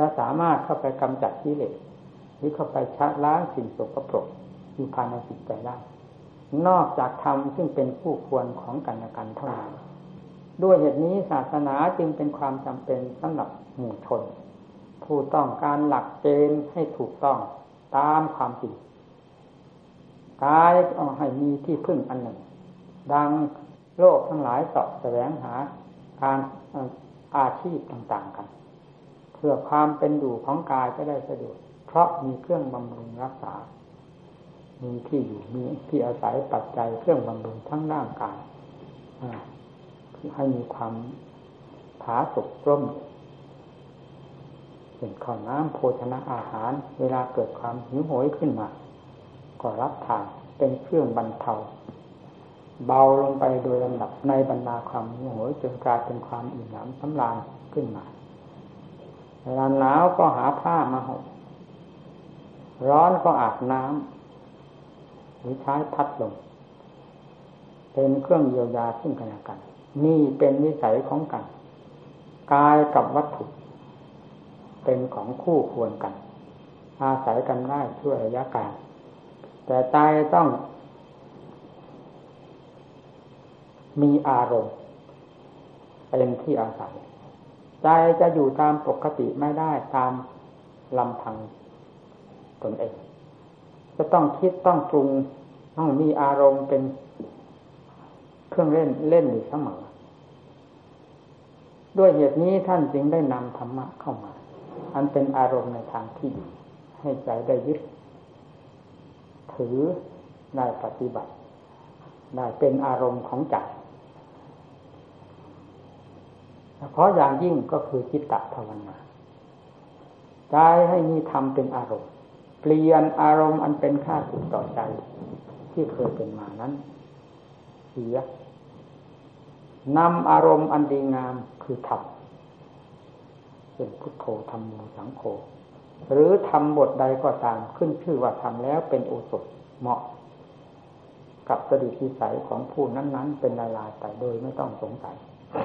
จะสามารถเข้าไปกำจัดกิเลสหรือเข้าไปชะล้างสิ่งสกปรกอยู่ภายในจิตใจได้นอกจากธรรมซึ่งเป็นคู่ควรของกันและกันเท่านั้นด้วยเหตุนี้ศาสนาจึงเป็นความจำเป็นสำหรับหมู่ชนผู้ต้องการหลักเกณฑ์ให้ถูกต้องตามความจริงกายเอาให้มีที่พึ่งอันหนึ่งดังโลกทั้งหลายเสาะแสวงหาการอาชีพต่างๆกันเพื่อความเป็นอยู่ของกายจะได้สะดวกเพราะมีเครื่องบำรุงรักษามีที่อยู่มีที่อาศัยปัจจัยเครื่องบำรุงทั้งร่างกายให้มีความผาสุกร่มเป็นข้าวน้ำโภชนะอาหารเวลาเกิดความหิวโหยขึ้นมาก็รับทานเป็นเครื่องบรรเทาเบาลงไปโดยลำดับในบรรดาความหิวโหยจนกลายเป็นความอิ่มหนำสำราญขึ้นมาเวลาหนาวก็หาผ้ามาห่มร้อนก็อาบน้ำหรือใช้พัดลมเป็นเครื่องเยียวยาซึ่งกันและกันนี่เป็นวิสัยของกันกายกับวัตถุเป็นของคู่ควรกันอาศัยกันได้ชั่วระยะกาลแต่ใจต้องมีอารมณ์เป็นที่อาศัยใจจะอยู่ตามปกติไม่ได้ตามลำพังตนเองจะต้องคิดต้องปรุงต้องมีอารมณ์เป็นเครื่องเล่นอยู่เสมอด้วยเหตุนี้ท่านจึงได้นำธรรมะเข้ามาอันเป็นอารมณ์ในทางที่ดีให้ใจได้ยึดถือได้ปฏิบัติได้เป็นอารมณ์ของใจเพราะอย่างยิ่งก็คือจิตตภาวนาใจให้มีธรรมเป็นอารมณ์เปลี่ยนอารมณ์อันเป็นข้าศึกต่อใจที่เคยเป็นมานั้นเสียนำอารมณ์อันดีงามคือธรรมเป็นพุทโธธัมโมสังโฆหรือทำบทใดก็ตามขึ้นชื่อว่าทำแล้วเป็นโอสถเหมาะกับจริตนิสัยของผู้นั้นๆเป็นลายๆไปโดยไม่ต้องสงสัย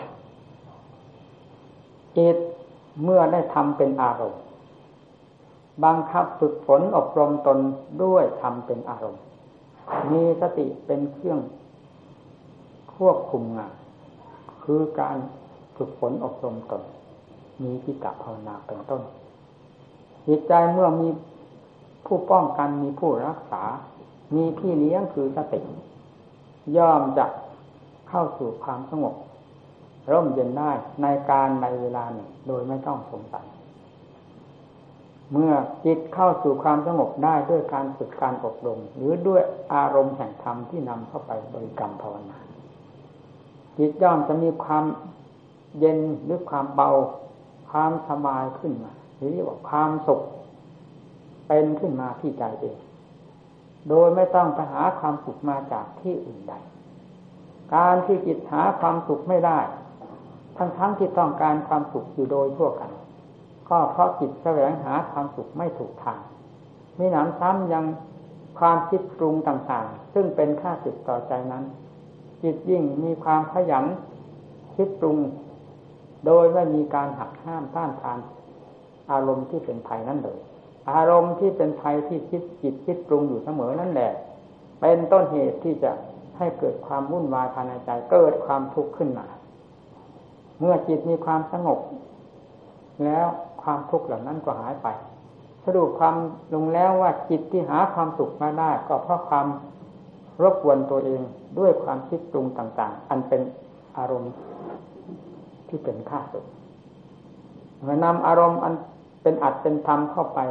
จิตเมื่อได้ทำเป็นอารมณ์บังคับฝึกฝนอบรมตนด้วยทำเป็นอารมณ์มีสติเป็นเครื่องควบคุมงานคือการฝึกฝนอบรมตนมีจิตตภาวนาเป็นต้นจิตใจเมื่อมีผู้ป้องกันมีผู้รักษามีพี่เลี้ยงคือสติย่อมจะเข้าสู่ความสงบร่มเย็นได้ในการในเวลาหนึ่งโดยไม่ต้องสงสัยเมื่อจิตเข้าสู่ความสงบได้ด้วยการฝึกการอบรมหรือด้วยอารมณ์แห่งธรรมที่นำเข้าไปบริกรรมภาวนาจิตย่อมจะมีความเย็นหรือความเบาความสบายขึ้นมาหรือว่าความสุขเป็นขึ้นมาที่ใจเองโดยไม่ต้องไปหาความสุขมาจากที่อื่นใดการที่จิตหาความสุขไม่ได้ทั้งที่ต้องการความสุขอยู่โดยทั่วกันก็เพราะจิตแสวงหาความสุขไม่ถูกทางมีหนำซ้ำยังความคิดปรุงต่างๆซึ่งเป็นข้าศึกต่อใจนั้นจิตยิ่งมีความขยันคิดปรุงโดยไม่มีการหักห้ามต้านทานอารมณ์ที่เป็นภัยนั่นเลยอารมณ์ที่เป็นภัยที่จิตคิดปรุงอยู่เสมอนั่นแหละเป็นต้นเหตุที่จะให้เกิดความวุ่นวายภายในใจเกิดความทุกข์ขึ้นมาเมื่อจิตมีความสงบแล้วความทุกข์เหล่านั้นก็หายไปสรุปความลงแล้วว่าจิตที่หาความสุขมาได้ก็เพราะความรบกวนตัวเองด้วยความคิดปรุงต่างๆอันเป็นอารมณ์ที่เป็นข้าศึกเมื่อนำอารมณ์อันเป็นอัตเป็นธรรมเข้าไป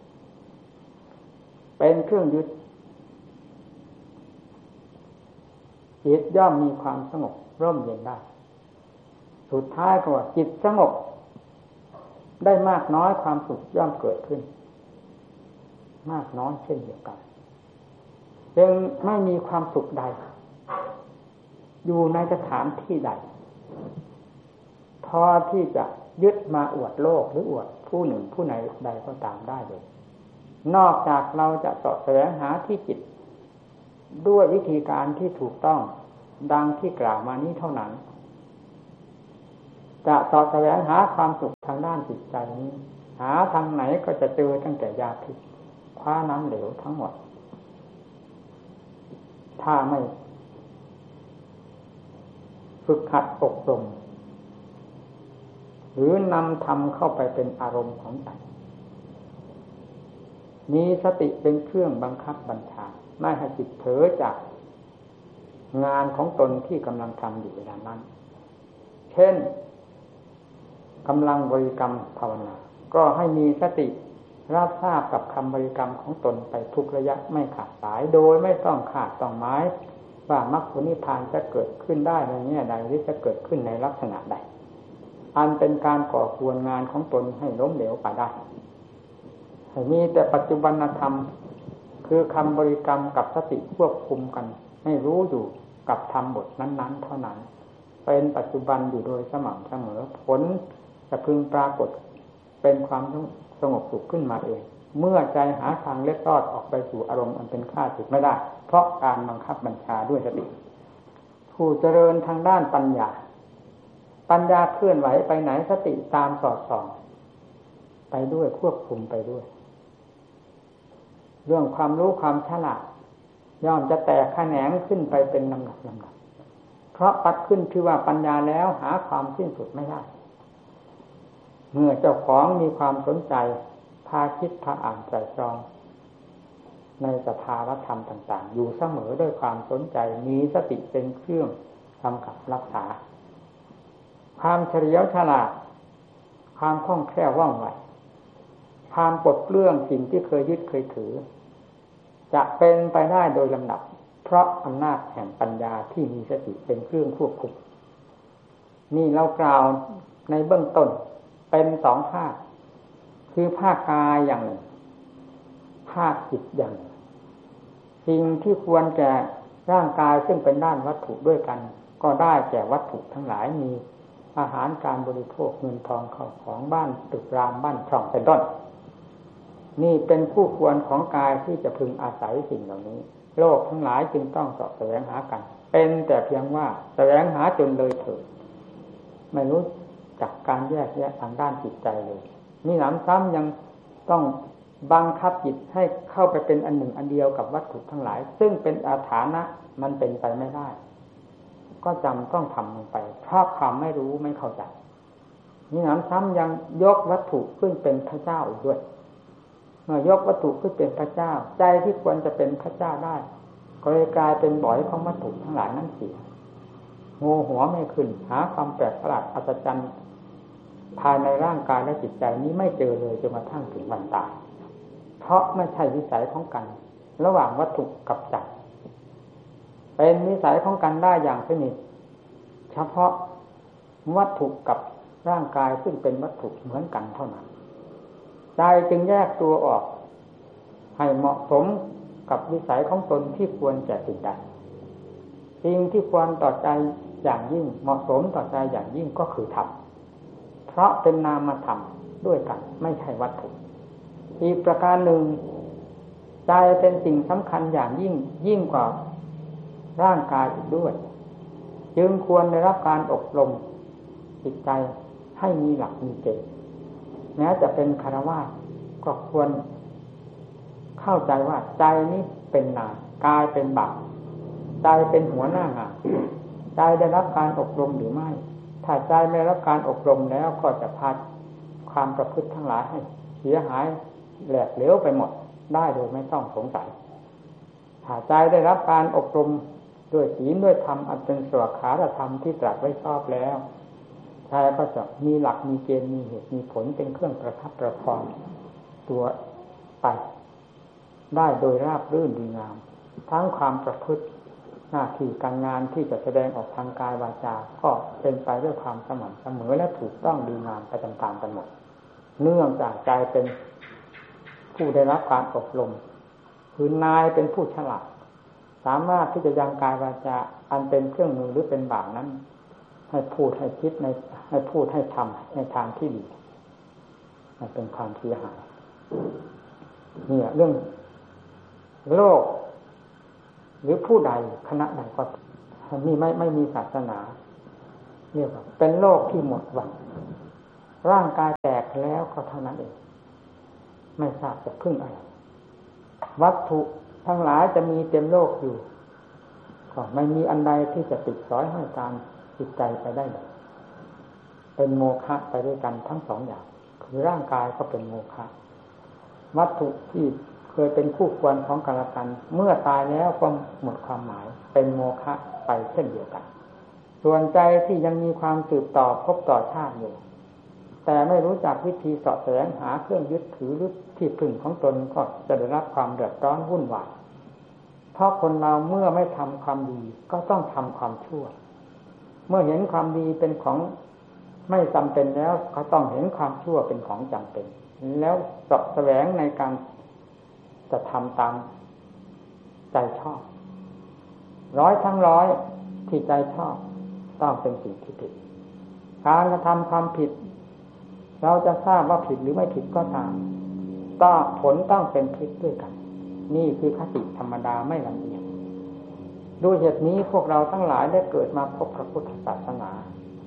เป็นเครื่องยึดจิตย่อมมีความสงบร่มเย็นได้สุดท้ายก็ว่าจิตสงบได้มากน้อยความสุขย่อมเกิดขึ้นมากน้อยเช่นเดียวกันจึงไม่มีความสุขใดอยู่ในสถานที่ใดพอที่จะยึดมาอวดโลกหรืออวดผู้หนึ่งผู้ไหนใดก็ตามได้เลยนอกจากเราจะเสาะแสวงหาที่จิตด้วยวิธีการที่ถูกต้องดังที่กล่าวมานี้เท่านั้นจะเสาะแสวงหาความสุขทางด้านจิตใจนี้หาทางไหนก็จะเจอตั้งแต่ยาพิษคว้าน้ำเหลวทั้งหมดถ้าไม่ฝึกหัดอบรมหรือนำธรรมเข้าไปเป็นอารมณ์ของใจมีสติเป็นเครื่องบังคับบัญชาไม่ให้จิตเผลอจากงานของตนที่กำลังทำอยู่เวลานั้นเช่นกำลังบริกรรมภาวนาก็ให้มีสติรับทราบกับคำบริกรรมของตนไปทุกระยะไม่ขาดสายโดยไม่ต้องขาดต้องหมายว่ามรรคผลนิพพานจะเกิดขึ้นได้ในแง่ใดหรือจะเกิดขึ้นในลักษณะใดอันเป็นการก่อควรงานของตนให้ล้มเหลวไปได้ให้มีแต่ปัจจุบันธรรมคือคำบริกรรมกับสติควบคุมกันให้รู้อยู่กับธรรมบทนั้นๆเท่านั้นเป็นปัจจุบันอยู่โดยสม่ำเสมอผลจะพึงปรากฏเป็นความสงบสุขขึ้นมาเองเมื่อใจหาทางเล็ดลอดออกไปสู่อารมณ์อันเป็นข้าศึกไม่ได้เพราะการบังคับบัญชาด้วยสติผู้เจริญทางด้านปัญญาเคลื่อนไหวไปไหนสติตามสอดส่องไปด้วยควบคุมไปด้วยเรื่องความรู้ความฉลาดย่อมจะแตกแขนงขึ้นไปเป็นลำดับเพราะปัดขึ้นคือว่าปัญญาแล้วหาความสิ้นสุดไม่ได้เมื่อเจ้าของมีความสนใจพาคิดพาอ่านใจตรองในสภาวธรรมต่างๆอยู่เสมอด้วยความสนใจมีสติเป็นเครื่องกำกับรักษาความเฉลียวฉลาดความคล่องแคล่วว่องไวความปลดเปลื้องสิ่งที่เคยยึดเคยถือจะเป็นไปได้โดยลำดับเพราะอำนาจแห่งปัญญาที่มีสติเป็นเครื่องควบคุมนี่เรากล่าวในเบื้องต้นเป็นสองภาคคือภาคกายอย่างหนึ่งภาคจิตอย่างหนึ่งสิ่งที่ควรแก่ร่างกายซึ่งเป็นด้านวัตถุด้วยกันก็ได้แก่วัตถุทั้งหลายมีอาหารการบริโภคเงินทองเข้าของบ้านตึกรามบ้านช่องเป็นต้นนี่เป็นคู่ควรของกายที่จะพึงอาศัยสิ่งเหล่านี้โลกทั้งหลายจึงต้องเสาะแสวงหากันเป็นแต่เพียงว่าแสวงหาจนเลยเถิดไม่รู้จักการแยกแยะทางด้านจิตใจเลยนี่หนำซ้ำยังต้องบังคับจิตให้เข้าไปเป็นอันหนึ่งอันเดียวกับวัตถุทั้งหลายซึ่งเป็นอาถรรพ์มันเป็นไปไม่ได้ก็จำต้องทำลงไปเพราะความไม่รู้ไม่เข้าใจนี่หนำซ้ำยังยกวัตถุขึ้นเป็นพระเจ้าอีกด้วยเมื่อยกวัตถุขึ้นเป็นพระเจ้าใจที่ควรจะเป็นพระเจ้าได้ก็เลยกลายเป็นบ่อยของวัตถุทั้งหลายนั่นเสียโง่หัวไม่ขึ้นหาความแปลกประหลาดอัศจรรย์ภายในร่างกายและจิตใจนี้ไม่เจอเลยจนกระทั่งถึงวันตายเพราะไม่ใช่วิสัยของกันระหว่างวัตถุกับใจเป็นวิสัยของกันได้อย่างสนิทเฉพาะวัตถุกับร่างกายซึ่งเป็นวัตถุเหมือนกันเท่านั้นใจจึงแยกตัวออกให้เหมาะสมกับวิสัยของตนที่ควรแก่สิ่งใดสิ่งที่ควรต่อใจอย่างยิ่งเหมาะสมต่อใจอย่างยิ่งก็คือธรรมเพราะเป็นนามธรรมด้วยกันไม่ใช่วัตถุอีกประการหนึ่งใจเป็นสิ่งสำคัญอย่างยิ่งกว่าร่างกายอีกด้วยจึงควรได้รับการอบรมจิตใจให้มีหลักมีเกณฑ์แม้จะเป็นฆราวาสก็ควรเข้าใจว่าใจนี้เป็นนายกายเป็นบ่าวใจเป็นหัวหน้างานใจได้รับการอบรมหรือไม่ถ้าใจไม่รับการอบรมแล้วก็จะพาความประพฤติทั้งหลายให้เสียหายแหลกเหลวไปหมดได้โดยไม่ต้องสงสัยถ้าใจได้รับการอบรมด้วยศีลด้วยธรรมอันเป็นสวขาธรรมที่ตรัสไว้ชอบแล้วใจก็จะมีหลักมีเกณฑ์มีเหตุมีผลเป็นเครื่องประคับประคองตัวไปได้โดยราบรื่นดีงามทั้งความประพฤติหน้าที่การงานที่จะแสดงออกทางกายวาจาก็เป็นไปด้วยความสม่ำเสมอและถูกต้องดีงามไปตามๆกันหมดเนื่องจากใจเป็นผู้ได้รับการอบรมคือนายเป็นผู้ฉลาดสามารถที่จะยังกายวาจาอันเป็นเครื่องมือหรือเป็นบาปนั้นให้พูดให้คิดให้พูดให้ทำในทางที่ดีมันเป็นความเสียหายเนี่ยเรื่องโลกหรือผู้ใดคณะใดก็มีไม่มีศาสนาเรียกว่าเป็นโลกที่หมดหวังร่างกายแตกแล้วก็เท่านั้นเองไม่ทราบจะพึ่งอะไรวัตถุทั้งหลายจะมีเต็มโลกอยู่ก็ไม่มีอันใดที่จะติดสอยห้อยตามจิตใจไปได้เลยเป็นโมฆะไปด้วยกันทั้งสองอย่างคือร่างกายก็เป็นโมฆะวัตถุที่เคยเป็นคู่ควรของกันและกันเมื่อตายแล้วก็หมดความหมายเป็นโมฆะไปเช่นเดียวกันส่วนใจที่ยังมีความสืบต่อพบต่อชาติอยู่แต่ไม่รู้จักวิธีเสาะแสวงหาเครื่องยึดถือหรือที่พึ่งของตนก็จะได้รับความเดือดร้อนวุ่นวายเพราะคนเราเมื่อไม่ทำความดีก็ต้องทำความชั่วเมื่อเห็นความดีเป็นของไม่จำเป็นแล้วก็ต้องเห็นความชั่วเป็นของจำเป็นแล้วเสาะแสวงในการจะทำตามใจชอบร้อยทั้งร้อยที่ใจชอบต้องเป็นสิ่งที่ผิดการกระทำความผิดเราจะทราบว่าผิดหรือไม่ผิดก็ตามต้องผลต้องเป็นผิดด้วยกันนี่คือคติธรรมดาไม่ลำเอียงด้วยเหตุนี้พวกเราทั้งหลายได้เกิดมาพบพระพุทธศาสนา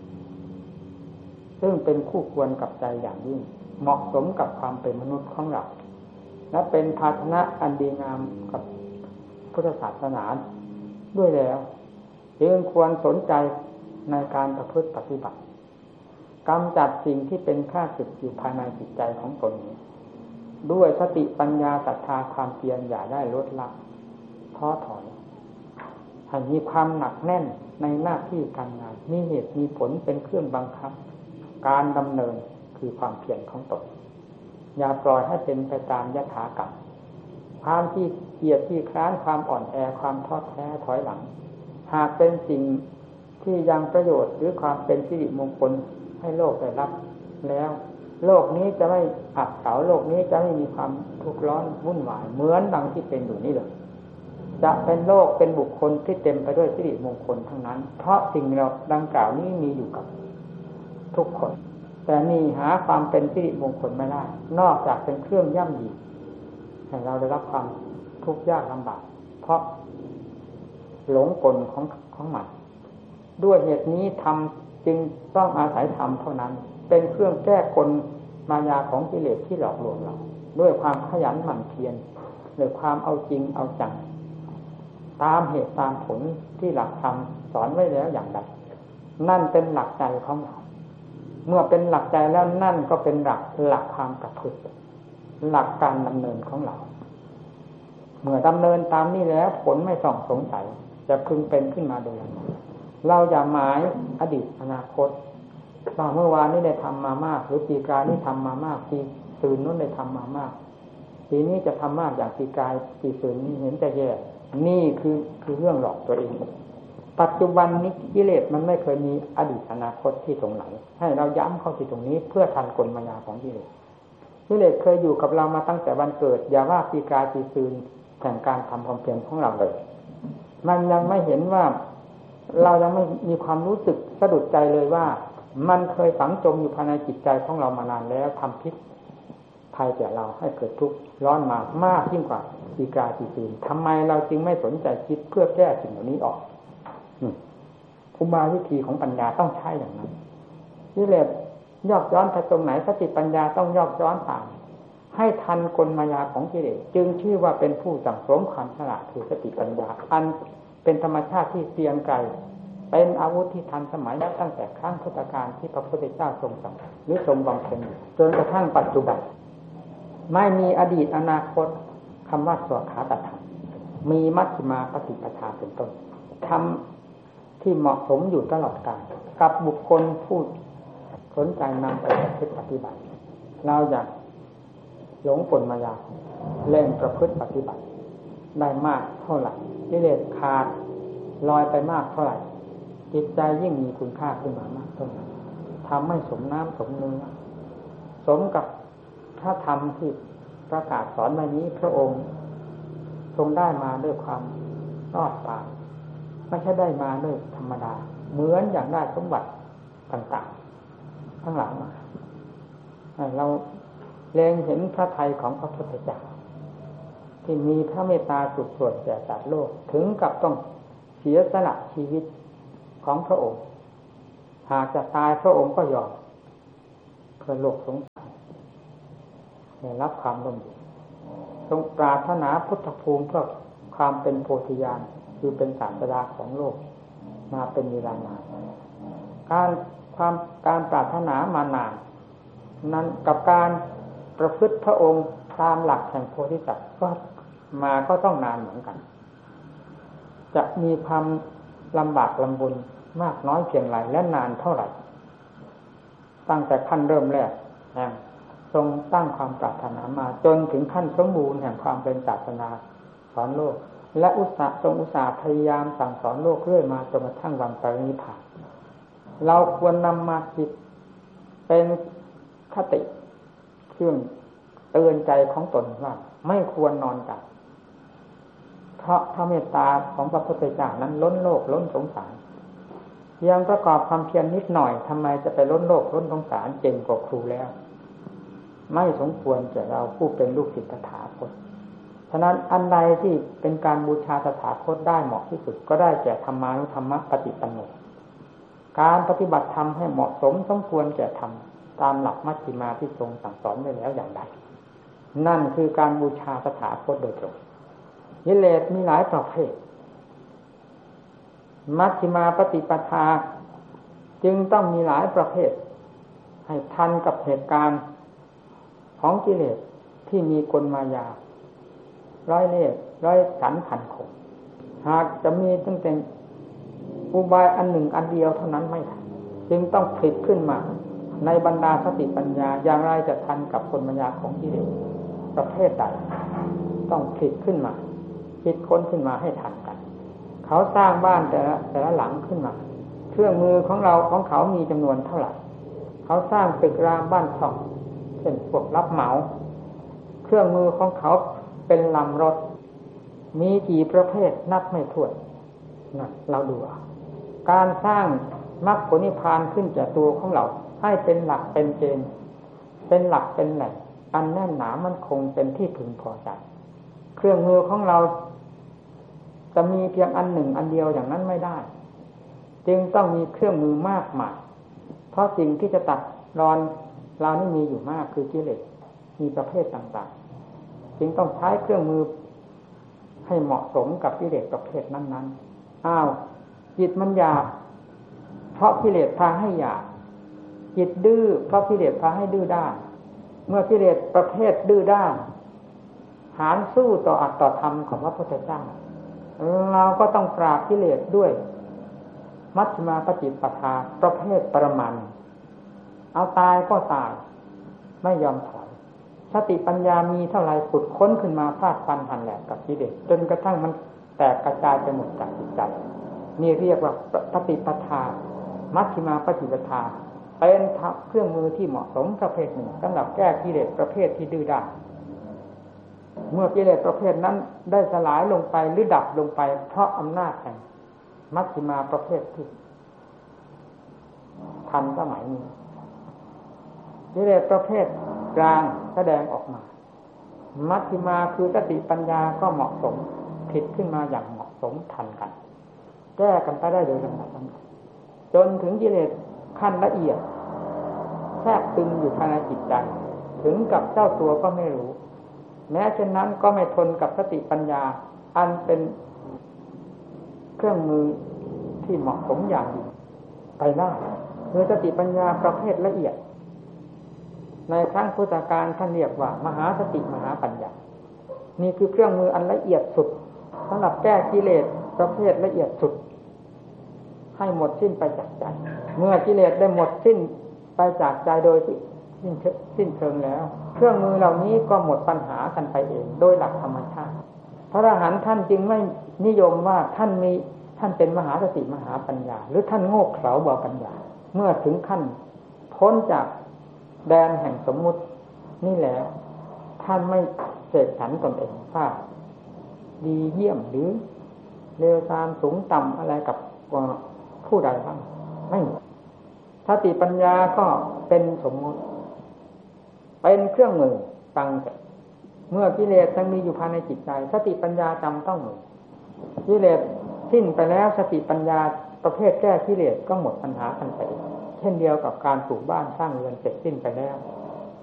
ซึ่งเป็นคู่ควรกับใจอย่างยิ่งเหมาะสมกับความเป็นมนุษย์ของเราและเป็นภาชนะอันดีงามกับพุทธศาสนาด้วยแล้วจึงควรสนใจในการประพฤติปฏิบัติกำจัดสิ่งที่เป็นข้าศึกอยู่ภายในจิตใจของตนด้วยสติปัญญาศรัทธาความเพียรอย่าได้ลดละท้อถอยให้มีความหนักแน่นในหน้าที่การงานมีเหตุมีผลเป็นเครื่องบังคับการดำเนินคือความเพียรของตนอย่าปล่อยให้เป็นไปตามยถากรรมความที่เกียจที่คร้านความอ่อนแอความท้อแท้ถอยหลังหากเป็นสิ่งที่ยังประโยชน์หรือความเป็นสิริมงคลให้โลกได้รับแล้วโลกนี้จะไม่อับเฉาโลกนี้จะไม่มีความทุกข์ร้อนวุ่นวายเหมือนดังที่เป็นอยู่นี่เลยจะเป็นโลกเป็นบุคคลที่เต็มไปด้วยสิริมงคลทั้งนั้นเพราะสิ่งเราดังกล่าวนี้มีอยู่กับทุกคนแต่นี่หาความเป็นสิริมงคลไม่ได้นอกจากเป็นเครื่องย่ำยีให้เราได้รับความทุกข์ยากลำบากเพราะหลงกลของมันด้วยเหตุนี้ธรรมจึงต้องอาศัยธรรมเท่านั้นเป็นเครื่องแก้กลมายาของกิเลสที่หลอกลวงเราด้วยความขยันหมั่นเพียรด้วยความเอาจริงเอาจังตามเหตุตามผลที่หลักธรรมสอนไว้แล้วอย่างใดนั่นเป็นหลักใจของเราเมื่อเป็นหลักใจแล้วนั่นก็เป็นหลักความประพฤติหลักการดำเนินของเราเมื่อดำเนินตามนี้แล้วผลไม่ต้องสงสัยจะพึงเป็นขึ้นมาโดยลำดับเราอย่าหมายอดีตอนาคตว่าเมื่อวานนี้ได้ทำมามากหรือปีกายนี้ทำมามากปีตื่นนู้นได้ทำมามากปีนี้จะทำมากอย่างปีกายปีตื่นนี้เห็นจะแย่นี่คือเรื่องหลอกตัวเองปัจจุบันนี้กิเลสมันไม่เคยมีอดีตอนาคตที่ตรงไหนให้เราย้ำเข้าที่ตรงนี้เพื่อทันกลมายาของกิเลสกิเลสเคยอยู่กับเรามาตั้งแต่วันเกิดอย่าว่าปีกายปีตื่นแห่งการทำความเพียรของเราเลยมันยังไม่เห็นว่าเรายังไม่มีความรู้สึกสะดุดใจเลยว่ามันเคยฝังจมอยู่ภายในจิตใจของเรามานานแล้วทำพิษภัยแก่เราให้เกิดทุกข์ร้อนมากยิ่งกว่าปีกายปีตื่นทำไมเราจึงไม่สนใจคิดเพื่อแก้สิ่งเหล่านี้ออกอุบายวิธีของปัญญาต้องใช้อย่างนั้นกิเลสยอกย้อนไปตรงไหนสติปัญญาต้องยอกย้อนตามให้ทันกลมายาของกิเลสจึงชื่อว่าเป็นผู้สั่งสมความฉลาดคือสติปัญญาอันเป็นธรรมชาติที่เตียงไกลเป็นอาวุธที่ทันสมัยตั้งแต่ครั้งพุทธกาลที่พระพุทธเจ้าทรงสั่งหรือทรงบำเพ็ญจนกระทั่งปัจจุบันไม่มีอดีตอนาคตคำว่าสวขาตธรรมมีมัชฌิมาปฏิปทาเป็นต้นทำที่เหมาะสมอยู่ตลอดกาลกับบุคคลผู้สนใจนำไปปฏิบัติเราอยากหลงกลมายาเล่นประพฤติปฏิบัติได้มากเท่าไหร่กิเลสขาดลอยไปมากเท่าไหร่จิตใจยิ่งมีคุณค่าขึ้นมามากเท่านั้นทำให้สมน้ำสมเนื้อสมกับพระธรรมที่ประกาศสอนมานี้พระองค์ทรงได้มาด้วยความรอดตายไม่ใช่ได้มาด้วยธรรมดาเหมือนอย่างได้สมบัติต่างๆทั้งหลายมาเราเล็งเห็นพระทัยของพระพุทธเจ้าที่มีพระเมตตาสุดส่วนแก่สัตว์โลกถึงกับต้องเสียสละชีวิตของพระองค์หากจะตายพระองค์ก็ยอมเพื่อโลกสงสารได้รับความร่มเย็นทรงปรารถนาพุทธภูมิเพื่อความเป็นโพธิญาณคือเป็นศาสดาของโลกมาเป็นเวลานานการปรารถนามานานนั้นกับการประพฤติพระองค์ตามหลักแห่งโพธิสัตว์ก็ต้องนานเหมือนกันจะมีความลำบากลำบนมากน้อยเพียงไรและนานเท่าไหร่ตั้งแต่ขั้นเริ่มแรกแห่งทรงตั้งความปรารถนามาจนถึงขั้นสมบูรณ์แห่งความเป็นศาสนาสอนโลกและอุตสาห์พยายามสั่งสอนโลกเรื่อยมาจนกระทั่งวันปรินิพพานเราควรนำมาคิดเป็นคติเครื่องเตือนใจของตนว่าไม่ควรนอนใจเพราะพระเมตตาของพระพุทธเจ้านั้นล้นโลกล้นสงสารยังประกอบความเพียรนิดหน่อยทำไมจะไปล้นโลกล้นสงสารเก่งกว่าครูแล้วไม่สมควรแก่เราผู้เป็นลูกศิษย์ตถาคตฉะนั้นอันใดที่เป็นการบูชาตถาคตได้เหมาะที่สุดก็ได้แก่ธรรมานุธรรมปฏิปันโนการปฏิบัติธรรมให้เหมาะสมสมควรแก่ธรรมตามหลักมัชฌิมาที่ทรงสั่งสอนไว้แล้วอย่างใดนั่นคือการบูชาตถาคตโดยตรงกิเลสมีหลายประเภทมัชฌิมาปฏิปทาจึงต้องมีหลายประเภทให้ทันกับเหตุการณ์ของกิเลสที่มีกลมายาร้อยเล่ห์ร้อยสันพันคงหากจะมีตั้งแต่อุบายอันหนึ่งอันเดียวเท่านั้นไม่ทันจึงต้องผลิตขึ้นมาในบรรดาสติปัญญาอย่างไรจะทันกับกลมายาของกิเลสประเภทใดต้องผลิตขึ้นมาคิดค้นขึ้นมาให้ทันกันเขาสร้างบ้านแต่ละหลังขึ้นมาเครื่องมือของเขามีจำนวนเท่าไหร่เขาสร้างตึกรามบ้านช่องเช่นพวกรับเหมาเครื่องมือของเขาเป็นลำรถมีกี่ประเภทนับไม่ถ้วนนั่นเราดูการสร้างมรรคผลนิพพานขึ้นจากตัวของเราให้เป็นหลักเป็นเกณฑ์เป็นหลักเป็นแหล่งอันแน่นหนามั่นคงเป็นที่พึงพอใจเครื่องมือของเราจะมีเพียงอันหนึ่งอันเดียวอย่างนั้นไม่ได้จึงต้องมีเครื่องมือมากมายเพราะสิ่งที่จะตัดรอนเรานี่มีอยู่มากคือกิเลสมีประเภทต่างๆจึงต้องใช้เครื่องมือให้เหมาะสมกับกิเลสประเภทนั้นๆจิตมันหยาบเพราะกิเลสพาให้หยาบจิตดื้อเพราะกิเลสพาให้ดื้อด้านเมื่อกิเลสประเภทดื้อด้านหารสู้ต่ออัตตธรรมของพระพุทธเจ้าเราก็ต้องปราบกิเลสด้วยมัชฌิมาปฏิปทาประเภทปรมัญเอาตายก็ตายไม่ยอมถอยสติปัญญามีเท่าไรขุดค้นขึ้นมาฟาดฟันหันแหลกกับกิเลสจนกระทั่งมันแตกกระจายไปหมดจากจิตใจนี่เรียกว่าปฏิปทามัชฌิมาปฏิปทาเป็นเครื่องมือที่เหมาะสมประเภทหนึ่งสำหรับแก้กิเลสประเภทที่ดื้อด้านเมื่อกิเลสประเภทนั้นได้สลายลงไปหรือดับลงไปเพราะอำนาจแห่งมัชฌิมาประเภทที่ทันสมัยนี้กิเลสประเภทกลางแสดงออกมามัชฌิมาคือสติปัญญาก็เหมาะสมผิดขึ้นมาอย่างเหมาะสมทันกันแก้กันไปได้โดยลำดับจนถึงกิเลสขั้นละเอียดแทรกซึมอยู่ภายในจิตใจถึงกับเจ้าตัวก็ไม่รู้แม้เช่นนั้นก็ไม่ทนกับสติปัญญาอันเป็นเครื่องมือที่เหมาะสมอย่างยิ่งไปได้คือสติปัญญาประเภทละเอียดในครั้งพุทธกาลท่านเรียกว่ามหาสติมหาปัญญานี่คือเครื่องมืออันละเอียดสุดสำหรับแก้กิเลสประเภทละเอียดสุดให้หมดสิ้นไปจากใจเมื่อกิเลสได้หมดสิ้นไปจากใจโดยสิ้นเชิงแล้วเครื่องมือเหล่านี้ก็หมดปัญหากันไปเองโดยหลักธรรมชาติพระอรหันต์ท่านจึงไม่นิยมว่าท่านเป็นมหาสติมหาปัญญาหรือท่านโง่เขลาบ่ปัญญาเมื่อถึงขั้นพ้นจากแดนแห่งสมมุตินี่แล้วท่านไม่เสกสรรตนเองว่าดีเยี่ยมหรือเลวทรามสูงต่ำอะไรกับผู้ใดบ้างไม่สติปัญญาก็เป็นสมมุติเป็นเครื่องมือตั้งแต่เมื่อกิเลสยังมีอยู่ภายในจิตใจสติปัญญาจำต้องมีกิเลสสิ้นไปแล้วสติปัญญาประเภทแก้กิเลสก็หมดปัญหากันไปเช่นเดียวกับการปลูกบ้านสร้างเรือนเสร็จสิ้นไปแล้ว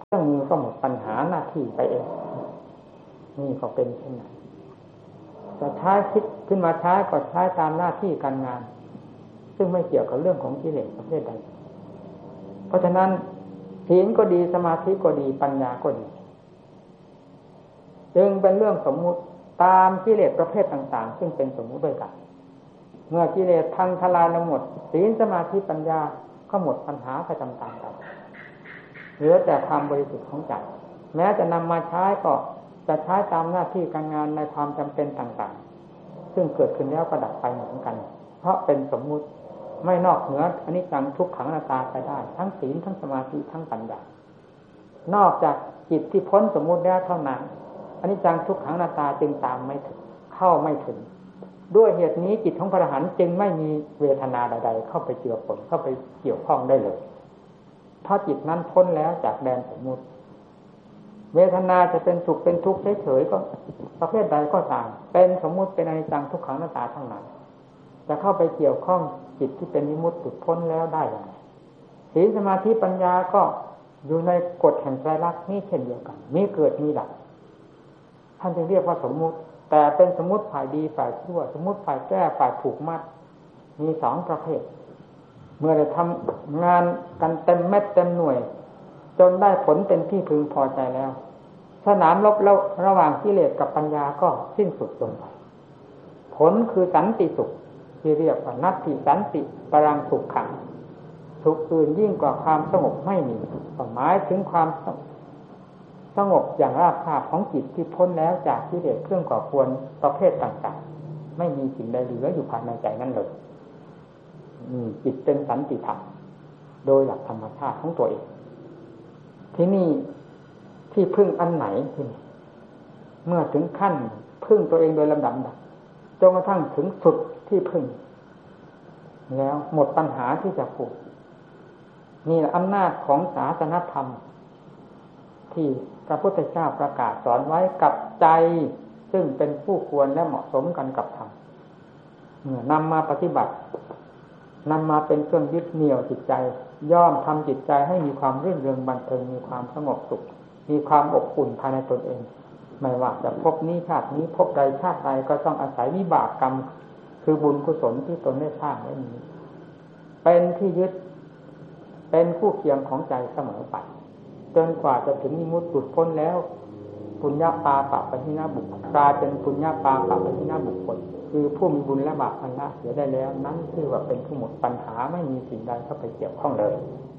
เครื่องมือก็หมดปัญหาหน้าที่ไปเองนี่ก็เป็นเช่นนั้นจะใช้คิดขึ้นมาใช้ก็ใช้ตามหน้าที่การงานซึ่งไม่เกี่ยวกับเรื่องของกิเลสประเภทใดเพราะฉะนั้นศีลก็ดีสมาธิก็ดีปัญญาก็ดีจึงเป็นเรื่องสมมุติตามกิเลสประเภทต่างๆซึ่งเป็นสมมุติด้วยกันเมื่อกิเลสพังทลายแล้วหมดศีลสมาธิปัญญาก็หมดปัญหาไปตามๆกันเหลือแต่ความบริสุทธิ์ของใจแม้จะนำมาใช้ก็จะใช้ตามหน้าที่การงานในความจำเป็นต่างๆซึ่งเกิดขึ้นแล้วก็ดับไปเหมือนกันเพราะเป็นสมมุติไม่นอกเหนืออนิจจังทุกขังอนัตตาไปได้ทั้งศีลทั้งสมาธิทั้งปัญญานอกจากจิตที่พ้นสมมุติแล้วเท่านั้นอนิจจังทุกขังอนัตตาจึงตามไม่ถึงเข้าไม่ถึงด้วยเหตุนี้จิตของพระอรหันต์จึงไม่มีเวทนาใดๆเข้าไปเจือปนเข้าไปเกี่ยวข้องได้เลยเพราะจิตนั้นพ้นแล้วจากแดนสมมุติเวทนาจะเป็นสุขเป็นทุกข์เฉยๆก็ประเภทใดก็ตามเป็นสมมุติเป็นอนิจจังทุกขังอนัตตาทั้งนั้นจะเข้าไปเกี่ยวข้องจิตที่เป็นวิมุตติหลุดพ้นแล้วได้อย่างไรศีลสมาธิปัญญาก็อยู่ในกฎแห่งไตรลักษณ์นี้เช่นเดียวกันมีเกิดมีดับท่านจึงเรียกว่าสมมุติแต่เป็นสมมุติฝ่ายดีฝ่ายชั่วสมมุติฝ่ายแก้ฝ่ายผูกมัดมีสองประเภทเมื่อได้ทำงานกันเต็มเม็ดเต็มหน่วยจนได้ผลเป็นที่พึงพอใจแล้วสนามรบแล้วระหว่างกิเลสกับปัญญาก็สิ้นสุดลงไปผลคือสันติสุขที่เรียกว่านัตติสันติปรังสุขขังสุขอื่นยิ่งกว่าความสงบไม่มีหมายถึงความสงบอย่างราบคาบของจิตที่พ้นแล้วจากกิเลสเครื่องก่อควรประเภทต่างๆไม่มีสิ่งใดเหลืออยู่ภายในใจนั่นเลยจิตเป็นสันติธรรมโดยหลักธรรมชาติของตัวเองที่นี่ที่พึ่งอันไหนที่นี่เมื่อถึงขั้นพึ่งตัวเองโดยลำดับจนกระทั่งถึงสุดที่พึ่งแล้วหมดปัญหาที่จะผูกนี่แหละอำนาจของศาสนธรรมที่พระพุทธเจ้าประกาศสอนไว้กับใจซึ่งเป็นผู้ควรและเหมาะสมกันกับธรรมเมื่อนำมาปฏิบัตินำมาเป็นเครื่องยึดเหนี่ยวจิตใจย่อมทำจิตใจให้มีความรื่นเริงบันเทิงมีความสงบสุขมีความอบอุ่นภายในตนเองไม่ว่าจะพบนี้ชาตินี้พบใดชาติใดก็ต้องอาศัยวิบากกรรมคือบุญกุศลที่ตนได้สร้างไว้นี้เป็นที่ยึดเป็นคู่เคียงของใจเสมอไปจนกว่าจะถึงนิมุตติหลุดพ้นแล้วปุญญาปาปะปะหินาบุคคลกลายเป็นปุญญาปาปะปะหินาบุคคลคือผู้มีบุญและบาปอันละเสียได้แล้วนั้นชื่อว่าเป็นผู้หมดปัญหาไม่มีสิ่งใดเข้าไปเกี่ยวข้องเลย